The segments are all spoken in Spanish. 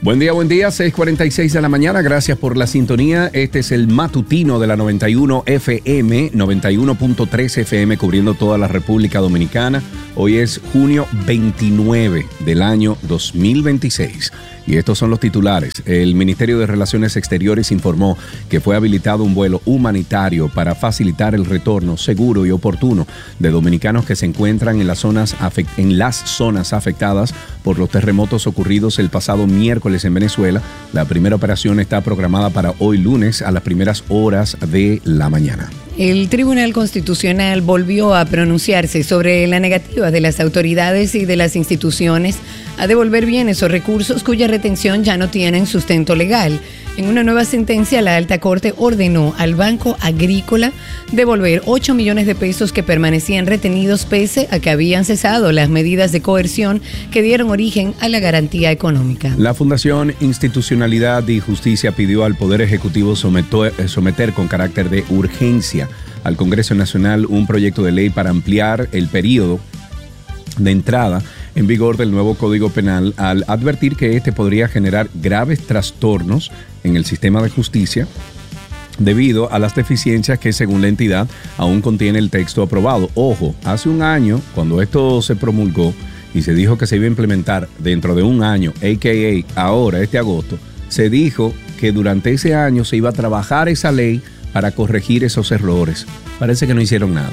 Buen día, 6:46 de la mañana. Gracias por la sintonía. Este es el matutino de la 91 FM, 91.3 FM, cubriendo toda la República Dominicana. Hoy es junio 29 del año 2026. Y estos son los titulares. El Ministerio de Relaciones Exteriores informó que fue habilitado un vuelo humanitario para facilitar el retorno seguro y oportuno de dominicanos que se encuentran en las zonas afectadas por los terremotos ocurridos el pasado miércoles en Venezuela. La primera operación está programada para hoy lunes a las primeras horas de la mañana. El Tribunal Constitucional volvió a pronunciarse sobre la negativa de las autoridades y de las instituciones a devolver bienes o recursos cuya retención ya no tienen sustento legal. En una nueva sentencia, la Alta Corte ordenó al Banco Agrícola devolver 8 millones de pesos que permanecían retenidos pese a que habían cesado las medidas de coerción que dieron origen a la garantía económica. La Fundación Institucionalidad y Justicia pidió al Poder Ejecutivo someter con carácter de urgencia al Congreso Nacional un proyecto de ley para ampliar el periodo de entrada en vigor del nuevo Código Penal, al advertir que este podría generar graves trastornos en el sistema de justicia debido a las deficiencias que, según la entidad, aún contiene el texto aprobado. Ojo, hace un año, cuando esto se promulgó y se dijo que se iba a implementar dentro de un año, a.k.a. ahora, este agosto, se dijo que durante ese año se iba a trabajar esa ley para corregir esos errores. Parece que no hicieron nada.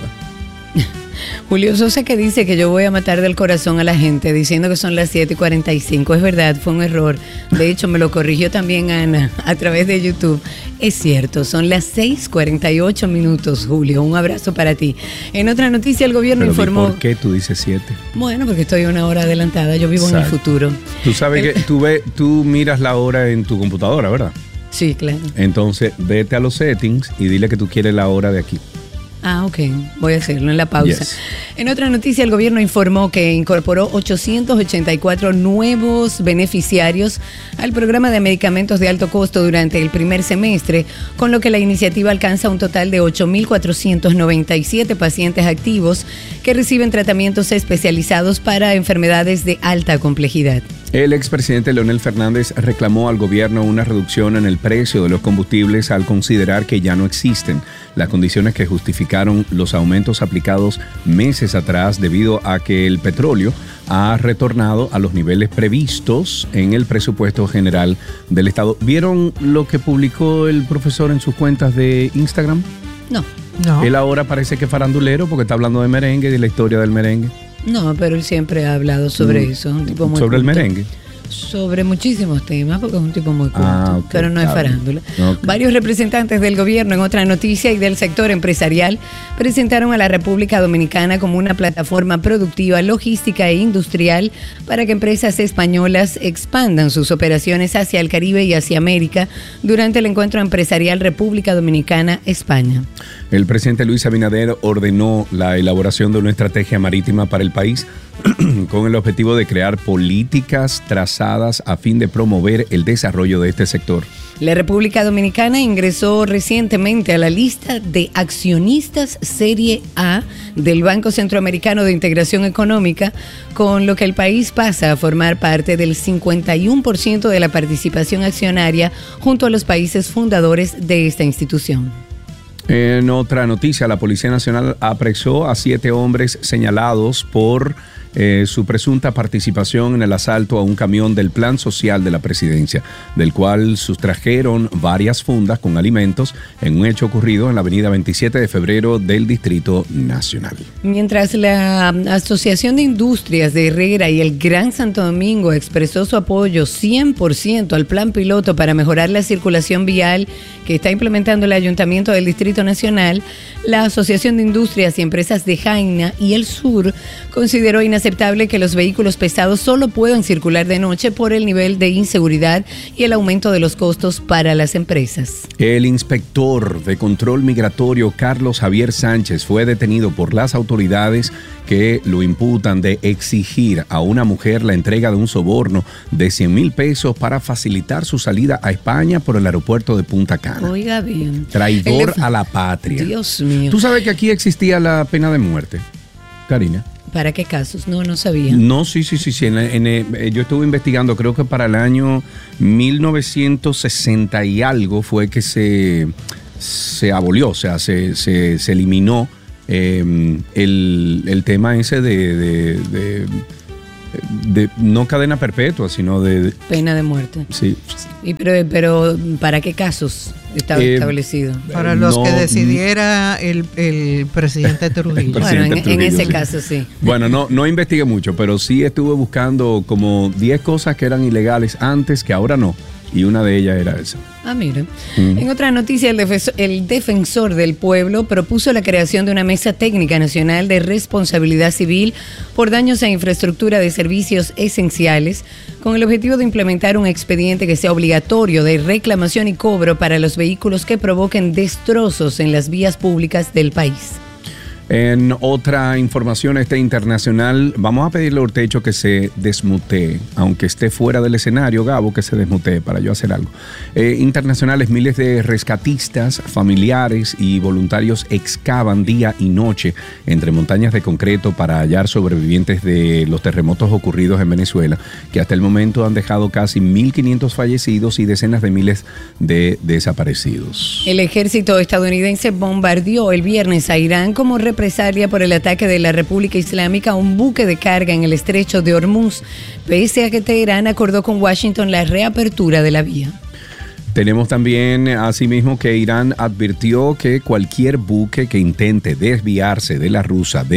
Julio Sosa, que dice que yo voy a matar del corazón a la gente diciendo que son las 7:45. Es verdad, fue un error. De hecho, me lo corrigió también Ana a través de YouTube. Es cierto, son las 6:48 minutos, Julio. Un abrazo para ti. En otra noticia, el gobierno informó... ¿Por qué tú dices 7? Bueno, porque estoy una hora adelantada. Yo vivo en el futuro. Tú sabes que tú miras la hora en tu computadora, ¿verdad? Sí, claro. Entonces, vete a los settings y dile que tú quieres la hora de aquí. Ah, ok. Voy a hacerlo en la pausa. Yes. En otra noticia, el gobierno informó que incorporó 884 nuevos beneficiarios al programa de medicamentos de alto costo durante el primer semestre, con lo que la iniciativa alcanza un total de 8.497 pacientes activos que reciben tratamientos especializados para enfermedades de alta complejidad. El expresidente Leonel Fernández reclamó al gobierno una reducción en el precio de los combustibles al considerar que ya no existen las condiciones que justificaron los aumentos aplicados meses atrás debido a que el petróleo ha retornado a los niveles previstos en el presupuesto general del Estado. ¿Vieron lo que publicó el profesor en sus cuentas de Instagram? No. Él ahora parece que farandulero porque está hablando de merengue y de la historia del merengue. No, pero él siempre ha hablado sobre eso. Un tipo muy ¿Sobre culto. el merengue? Sobre muchísimos temas, porque es un tipo muy culto, okay, pero no es farándula. Okay. Varios representantes del gobierno, en otra noticia, y del sector empresarial presentaron a la República Dominicana como una plataforma productiva, logística e industrial para que empresas españolas expandan sus operaciones hacia el Caribe y hacia América durante el encuentro empresarial República Dominicana-España. El presidente Luis Abinader ordenó la elaboración de una estrategia marítima para el país con el objetivo de crear políticas trazadas a fin de promover el desarrollo de este sector. La República Dominicana ingresó recientemente a la lista de accionistas Serie A del Banco Centroamericano de Integración Económica, con lo que el país pasa a formar parte del 51% de la participación accionaria junto a los países fundadores de esta institución. En otra noticia, la Policía Nacional apresó a 7 hombres señalados por su presunta participación en el asalto a un camión del Plan Social de la Presidencia, del cual sustrajeron varias fundas con alimentos en un hecho ocurrido en la avenida 27 de febrero del Distrito Nacional. Mientras la Asociación de Industrias de Herrera y el Gran Santo Domingo expresó su apoyo 100% al plan piloto para mejorar la circulación vial que está implementando el Ayuntamiento del Distrito Nacional, la Asociación de Industrias y Empresas de Jaina y el Sur consideró inaceptable que los vehículos pesados solo puedan circular de noche por el nivel de inseguridad y el aumento de los costos para las empresas. El inspector de control migratorio Carlos Javier Sánchez fue detenido por las autoridades que lo imputan de exigir a una mujer la entrega de un soborno de 100,000 pesos para facilitar su salida a España por el aeropuerto de Punta Cana. Oiga bien. Traidor a la patria. Dios mío. ¿Tú sabes que aquí existía la pena de muerte, Karina? ¿Para qué casos? No sabía. No, sí. Yo estuve investigando, creo que para el año 1960 y algo fue que se abolió, o sea, se eliminó el tema ese de no cadena perpetua, sino de pena de muerte. Sí. Pero ¿para qué casos estaba establecido? Para los que decidiera el presidente Trujillo. Bueno, en ese caso sí. Bueno, no investigué mucho, pero sí estuve buscando como 10 cosas que eran ilegales antes, que ahora no. Y una de ellas era esa. Mira. En otra noticia, el defensor del pueblo propuso la creación de una mesa técnica nacional de responsabilidad civil por daños a infraestructura de servicios esenciales, con el objetivo de implementar un expediente que sea obligatorio de reclamación y cobro para los vehículos que provoquen destrozos en las vías públicas del país. En otra información internacional, vamos a pedirle a Urtecho que se desmutee, aunque esté fuera del escenario, Gabo, que se desmutee para yo hacer algo. Internacionales, miles de rescatistas, familiares y voluntarios excavan día y noche entre montañas de concreto para hallar sobrevivientes de los terremotos ocurridos en Venezuela, que hasta el momento han dejado casi 1.500 fallecidos y decenas de miles de desaparecidos. El ejército estadounidense bombardeó el viernes a Irán como represalia por el ataque de la República Islámica a un buque de carga en el estrecho de Hormuz, pese a que Teherán acordó con Washington la reapertura de la vía. Tenemos también asimismo que Irán advirtió que cualquier buque que intente desviarse de la ruta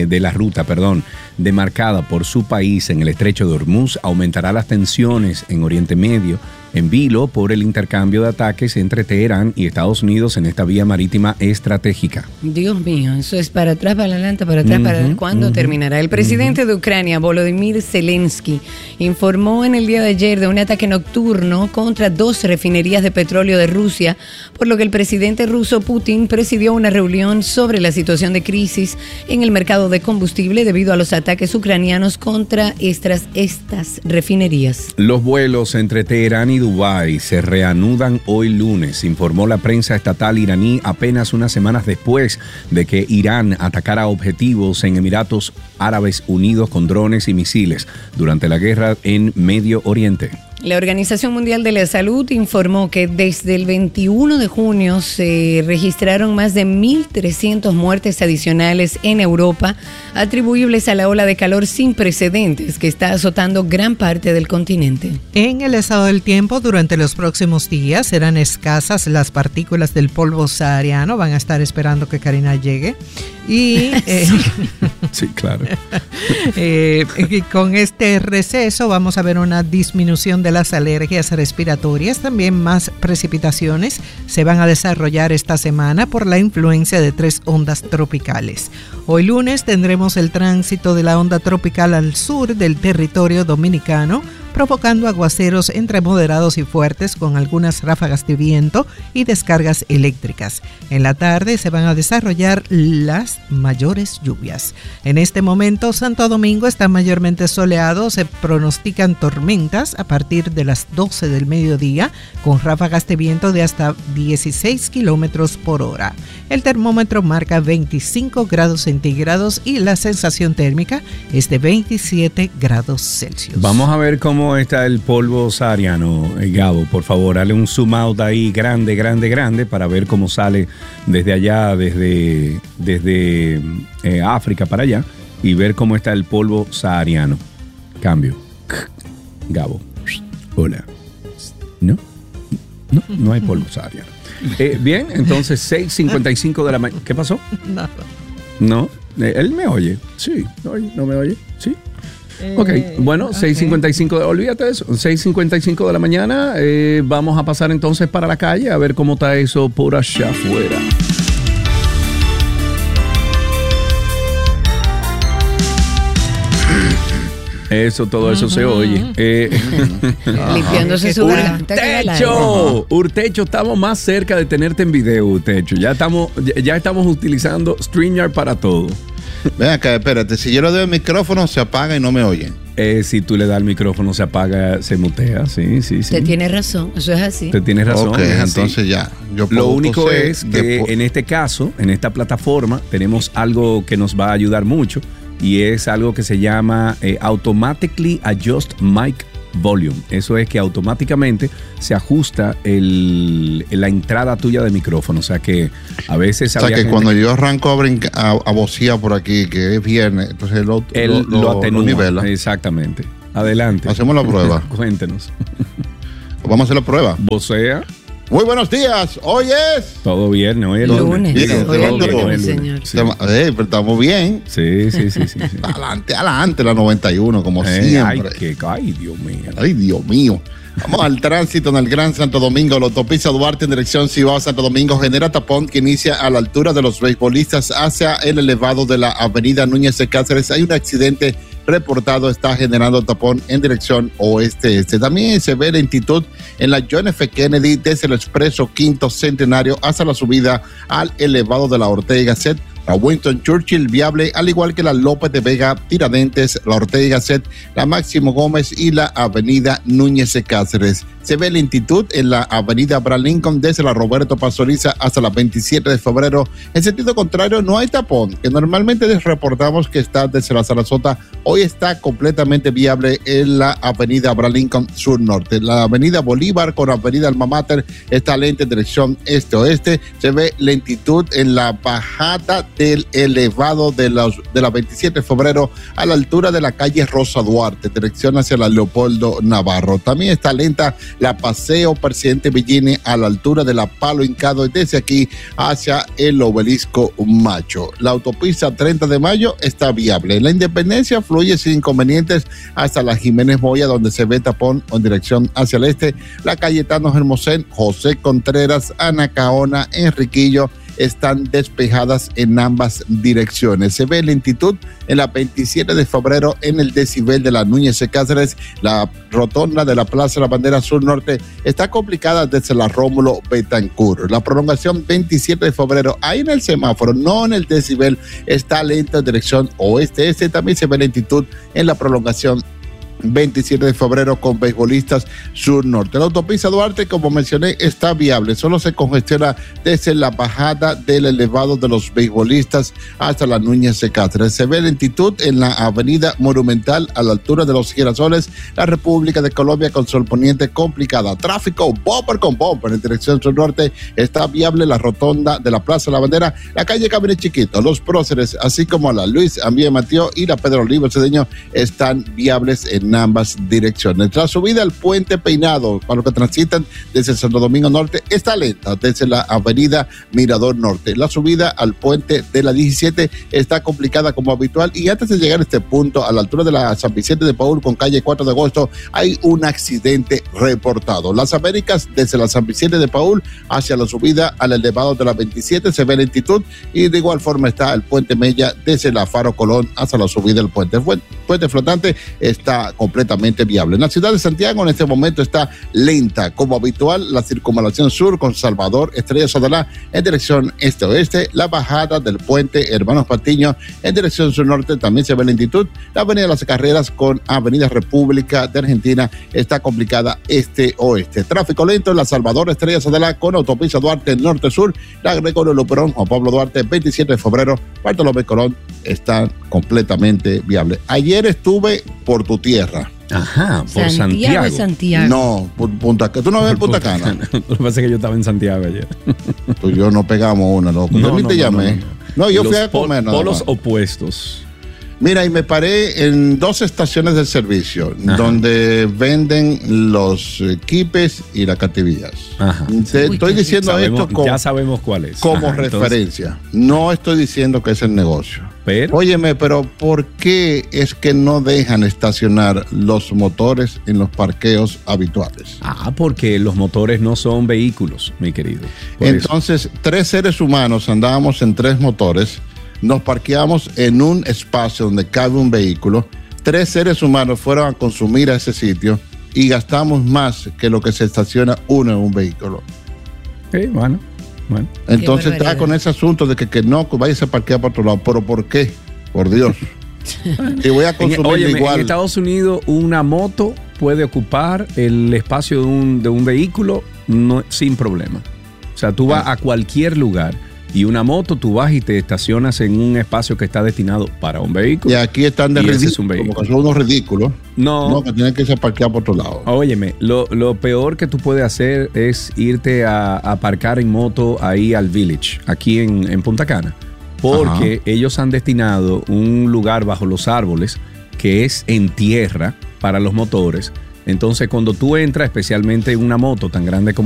demarcada por su país en el estrecho de Hormuz aumentará las tensiones en Oriente Medio, en vilo por el intercambio de ataques entre Teherán y Estados Unidos en esta vía marítima estratégica. Dios mío, eso es para atrás, para adelante, para atrás, para adelante. ¿Cuándo terminará? El presidente de Ucrania, Volodymyr Zelensky, informó en el día de ayer de un ataque nocturno contra 2 refinerías de petróleo de Rusia, por lo que el presidente ruso Putin presidió una reunión sobre la situación de crisis en el mercado de combustible debido a los ataques ucranianos contra estas refinerías. Los vuelos entre Teherán y Dubái se reanudan hoy lunes, informó la prensa estatal iraní apenas unas semanas después de que Irán atacara objetivos en Emiratos Árabes Unidos con drones y misiles durante la guerra en Medio Oriente. La Organización Mundial de la Salud informó que desde el 21 de junio se registraron más de 1.300 muertes adicionales en Europa, atribuibles a la ola de calor sin precedentes que está azotando gran parte del continente. En el estado del tiempo, durante los próximos días serán escasas las partículas del polvo sahariano. Van a estar esperando que Karina llegue. Y sí, claro. Con este receso vamos a ver una disminución de las alergias respiratorias. También más precipitaciones se van a desarrollar esta semana por la influencia de 3 ondas tropicales. Hoy lunes tendremos el tránsito de la onda tropical al sur del territorio dominicano, provocando aguaceros entre moderados y fuertes con algunas ráfagas de viento y descargas eléctricas. En la tarde se van a desarrollar las mayores lluvias. En este momento, Santo Domingo está mayormente soleado. Se pronostican tormentas a partir de las 12 del mediodía, con ráfagas de viento de hasta 16 kilómetros por hora. El termómetro marca 25 grados centígrados y la sensación térmica es de 27 grados Celsius. Vamos a ver cómo está el polvo sahariano, Gabo. Por favor, dale un zoom out ahí grande para ver cómo sale desde allá, desde África para allá, y ver cómo está el polvo sahariano. Cambio. Gabo. Hola. No hay polvo sahariano. Bien, entonces 6:55 de la mañana. ¿Qué pasó? Nada. No, él me oye. Sí, no me oye. Sí. Ok, bueno, 6:55, olvídate de eso, 6:55 de la mañana, vamos a pasar entonces para la calle a ver cómo está eso por allá afuera. Todo eso se oye. Limpiándose su garganta. Urtecho, estamos más cerca de tenerte en video, Urtecho. Ya estamos utilizando StreamYard para todo. Ven acá, espérate, si yo le doy el micrófono se apaga y no me oyen. Si tú le das el micrófono se apaga, se mutea, sí. Te tienes razón, eso es así. Te tienes razón. Ok, entonces ya. Lo único es que en este caso, en esta plataforma, tenemos algo que nos va a ayudar mucho, y es algo que se llama Automatically Adjust Mic Volume. Eso es que automáticamente se ajusta la entrada tuya de micrófono. O sea que a veces... O sea que cuando yo arranco a vocear por aquí, que es viernes, entonces lo atenúa. nivela. Exactamente. Adelante. Hacemos la prueba. Cuéntenos. Vamos a hacer la prueba. Vocea. Muy buenos días. Hoy es... Todo viernes. Hoy es el lunes. Hoy es lunes, señor. Sí. Pero estamos bien. Sí. Adelante la 91, como siempre. Ay, Dios mío. Ay, Dios mío. Vamos al tránsito en el Gran Santo Domingo. La autopista Duarte en dirección Cibao Santo Domingo genera tapón que inicia a la altura de los beisbolistas hacia el elevado de la avenida Núñez de Cáceres. Hay un accidente reportado, está generando tapón en dirección oeste-este. También se ve lentitud en la John F. Kennedy desde el expreso Quinto Centenario hasta la subida al elevado de la Ortega y Gasset. La Winston Churchill viable, al igual que la López de Vega, Tiradentes, la Ortega y Gasset, la Máximo Gómez y la avenida Núñez de Cáceres. Se ve lentitud en la avenida Abraham Lincoln desde la Roberto Pastoriza hasta la 27 de febrero. En sentido contrario, no hay tapón, que normalmente les reportamos que está desde la Sarasota. Hoy está completamente viable en la avenida Abraham Lincoln Sur-Norte. La avenida Bolívar con la avenida Alma Mater está lenta en dirección este-oeste. Se ve lentitud en la bajada del elevado de la 27 de febrero a la altura de la calle Rosa Duarte, dirección hacia la Leopoldo Navarro. También está lenta la Paseo Presidente Villini a la altura de la Palo Hincado desde aquí hacia el Obelisco Macho. La autopista 30 de Mayo está viable. La Independencia fluye sin inconvenientes hasta la Jiménez Moya, donde se ve tapón en dirección hacia el este. La Cayetano Hermosén, José Contreras, Ana Caona, Enriquillo están despejadas en ambas direcciones. Se ve lentitud en la 27 de febrero en el desnivel de la Núñez de Cáceres. La rotonda de la Plaza de la Bandera Sur-Norte está complicada desde la Rómulo Betancourt. La prolongación 27 de febrero, ahí en el semáforo, no en el desnivel, está lenta en dirección oeste-este. También se ve lentitud en la prolongación 27 de febrero con beisbolistas sur-norte. La autopista Duarte, como mencioné, está viable. Solo se congestiona desde la bajada del elevado de los beisbolistas hasta la Núñez de Cáceres. Se ve lentitud en la avenida Monumental a la altura de los Girasoles, la República de Colombia con sol poniente complicada. Tráfico bumper con bumper en dirección sur-norte. Está viable la rotonda de la Plaza de la Bandera, la calle Cabinet Chiquito, los Próceres, así como la Luis Ambié Mateo y la Pedro Olivo Cedeño están viables en ambas direcciones. La subida al Puente Peinado para los que transitan desde Santo Domingo Norte está lenta desde la avenida Mirador Norte. La subida al puente de la 17 está complicada como habitual, y antes de llegar a este punto, a la altura de la San Vicente de Paúl con calle 4 de agosto, hay un accidente reportado. Las Américas desde la San Vicente de Paúl hacia la subida al elevado de la 27 se ve lentitud, y de igual forma está el Puente Mella desde la Faro Colón hasta la subida del puente. El puente flotante está completamente viable. En la ciudad de Santiago en este momento está lenta como habitual la circunvalación sur con Salvador Estrella Sodalá en dirección este-oeste. La bajada del puente Hermanos Patiño en dirección sur-norte también se ve lentitud. La avenida Las Carreras con avenida República de Argentina está complicada este-oeste. Tráfico lento en la Salvador Estrella Sodalá con autopista Duarte norte-sur. La Gregorio Luperón, Juan Pablo Duarte, 27 de febrero, Bartolomé Colón está completamente viable. Ayer estuve por tu tierra. Ajá, por Santiago. No, por Punta Cana. ¿Tú no ves en Punta Cana? Lo que pasa es que yo estaba en Santiago ayer. Tú y yo no pegamos una, loco. Yo ni te llamé. No, yo fui a comer nada polos más. Opuestos. Mira, y me paré en 2 estaciones de servicio. Ajá. Donde venden los quipes y las cativillas. Ajá. Estoy diciendo esto ya sabemos cuál es. Como referencia. Entonces, no estoy diciendo que es el negocio. Pero, óyeme, pero ¿por qué es que no dejan estacionar los motores en los parqueos habituales? Porque los motores no son vehículos, mi querido. Entonces, 3 seres humanos andábamos en 3 motores, nos parqueamos en un espacio donde cabe un vehículo, 3 seres humanos fueron a consumir a ese sitio y gastamos más que lo que se estaciona uno en un vehículo. Bueno. Entonces está con ese asunto de que no vayas a parquear para otro lado. ¿Pero por qué? Por Dios. Y voy a consumir igual. En Estados Unidos una moto puede ocupar el espacio de un vehículo sin problema. O sea, tú vas a cualquier lugar y una moto, tú vas y te estacionas en un espacio que está destinado para un vehículo. Y aquí están de ridículos, como que son unos ridículos. No, que tienen que ser parqueados por otro lado. Óyeme, lo peor que tú puedes hacer es irte a aparcar en moto ahí al Village, aquí en Punta Cana, porque ellos han destinado un lugar bajo los árboles que es en tierra para los motores. Entonces, cuando tú entras, especialmente en una moto tan grande como